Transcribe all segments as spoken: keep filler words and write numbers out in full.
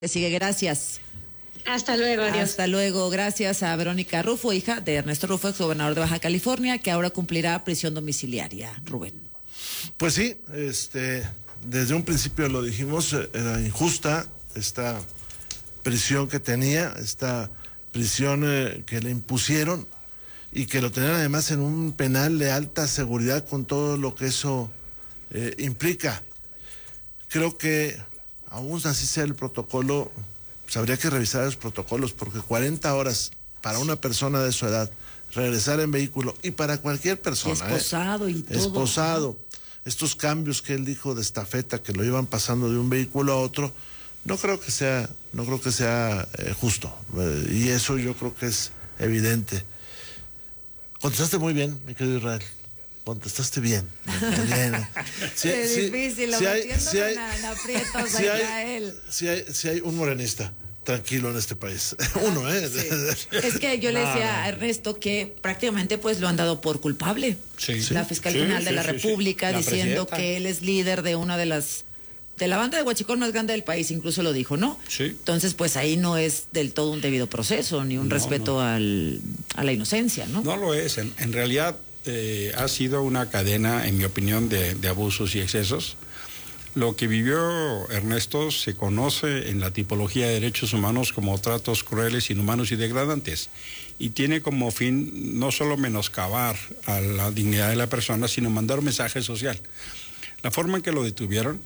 Sigue, gracias. Hasta luego, adiós. Hasta luego, gracias a Verónica Rufo, hija de Ernesto Rufo, ex gobernador de Baja California, que ahora cumplirá prisión domiciliaria. Rubén. Pues sí, este, desde un principio lo dijimos, era injusta esta prisión que tenía, esta prisión eh, que le impusieron y que lo tenían además en un penal de alta seguridad con todo lo que eso eh, implica. Creo que aún así sea el protocolo, pues habría que revisar los protocolos, porque cuarenta horas para una persona de su edad, regresar en vehículo, y para cualquier persona. Esposado ¿eh? y todo. Esposado. Estos cambios que él dijo de estafeta, que lo iban pasando de un vehículo a otro, no creo que sea, no creo que sea eh, justo. Eh, y eso yo creo que es evidente. Contestaste muy bien, mi querido Israel. Contestaste bien. bien. Sí, es sí, difícil, lo sí metiendo sí hay, en aprietos sí hay, hay, él. Sí hay, sí hay un morenista tranquilo en este país. Uno, ¿eh? Sí. Es que yo le decía no, no. a Ernesto que prácticamente pues lo han dado por culpable. Sí, la Fiscal sí, General sí, de la sí, República sí. La diciendo presidenta. que él es líder de una de las de la banda de huachicol más grande del país, incluso lo dijo, ¿no? Sí. Entonces, pues ahí no es del todo un debido proceso, ni un no, respeto no. Al, a la inocencia, ¿no? No lo es. En, en realidad eh, ha sido una cadena, en mi opinión, de, de abusos y excesos. Lo que vivió Ernesto se conoce en la tipología de derechos humanos como tratos crueles, inhumanos y degradantes. Y tiene como fin no solo menoscabar a la dignidad de la persona, sino mandar un mensaje social. La forma en que lo detuvieron,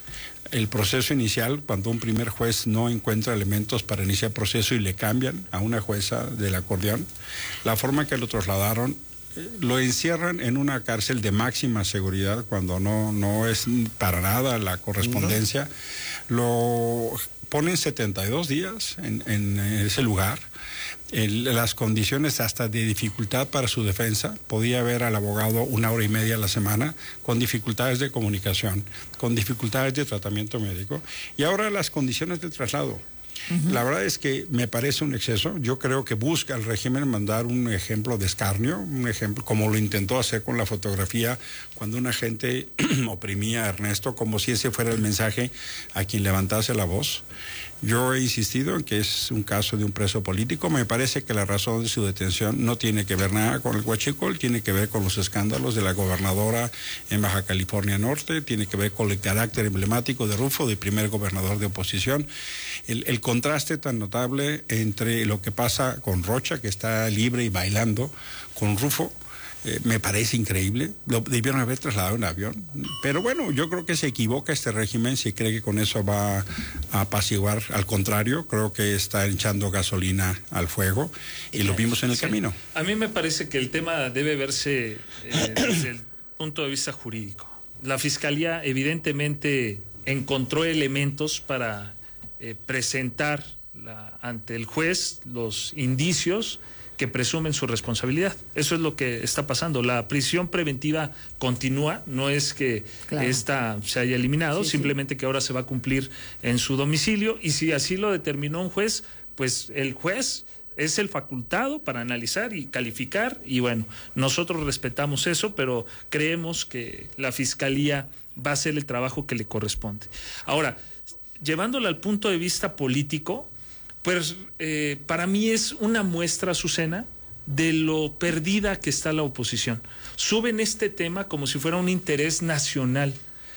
el proceso inicial, cuando un primer juez no encuentra elementos para iniciar proceso y le cambian a una jueza del acordeón, la forma en que lo trasladaron, lo encierran en una cárcel de máxima seguridad cuando no, no es para nada la correspondencia, no. Lo ponen setenta y dos días en, en ese lugar. El, las condiciones hasta de dificultad para su defensa, podía ver al abogado una hora y media a la semana, con dificultades de comunicación, con dificultades de tratamiento médico, y ahora las condiciones de traslado. Uh-huh. La verdad es que me parece un exceso. Yo creo que busca el régimen mandar un ejemplo de escarnio, un ejemplo como lo intentó hacer con la fotografía cuando una gente oprimía a Ernesto, como si ese fuera el mensaje a quien levantase la voz. Yo he insistido en que es un caso de un preso político. Me parece que la razón de su detención no tiene que ver nada con el huachicol, tiene que ver con los escándalos de la gobernadora en Baja California Norte, tiene que ver con el carácter emblemático de Rufo, de primer gobernador de oposición. El, el contraste tan notable entre lo que pasa con Rocha, que está libre y bailando, con Rufo, Eh, me parece increíble. Lo debieron haber trasladado en avión, pero bueno, yo creo que se equivoca este régimen si cree que con eso va a apaciguar. Al contrario, creo que está echando gasolina al fuego y lo vimos en el sí. camino. A mí me parece que el tema debe verse eh, desde el punto de vista jurídico. La Fiscalía evidentemente encontró elementos para eh, presentar la, ante el juez los indicios que presumen su responsabilidad. Eso es lo que está pasando. La prisión preventiva continúa, no es que claro. esta se haya eliminado, sí, simplemente sí. que ahora se va a cumplir en su domicilio, y si así lo determinó un juez, pues el juez es el facultado para analizar y calificar, y bueno, nosotros respetamos eso, pero creemos que la Fiscalía va a hacer el trabajo que le corresponde. Ahora, llevándolo al punto de vista político, pues eh, para mí es una muestra, Azucena, de lo perdida que está la oposición. Suben este tema como si fuera un interés nacional,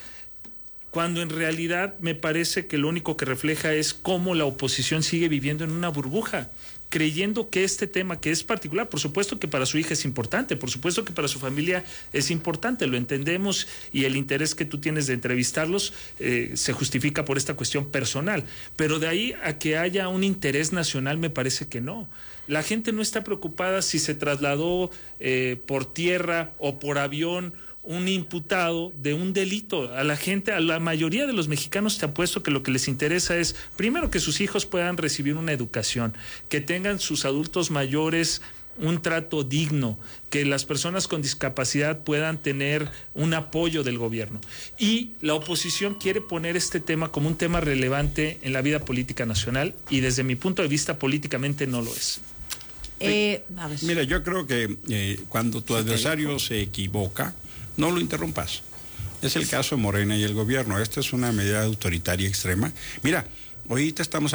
cuando en realidad me parece que lo único que refleja es cómo la oposición sigue viviendo en una burbuja, creyendo que este tema, que es particular, por supuesto que para su hija es importante, por supuesto que para su familia es importante, lo entendemos, y el interés que tú tienes de entrevistarlos eh, se justifica por esta cuestión personal, pero de ahí a que haya un interés nacional me parece que no. La gente no está preocupada si se trasladó eh, por tierra o por avión un imputado de un delito. A la gente, a la mayoría de los mexicanos, te apuesto que lo que les interesa es, primero, que sus hijos puedan recibir una educación, que tengan sus adultos mayores un trato digno, que las personas con discapacidad puedan tener un apoyo del gobierno. Y la oposición quiere poner este tema como un tema relevante en la vida política nacional, y desde mi punto de vista políticamente no lo es. Eh, a ver. Mira, yo creo que eh, cuando tu adversario se equivoca, no lo interrumpas. Es el caso de Morena y el gobierno. Esta es una medida autoritaria extrema. Mira, Ahorita estamos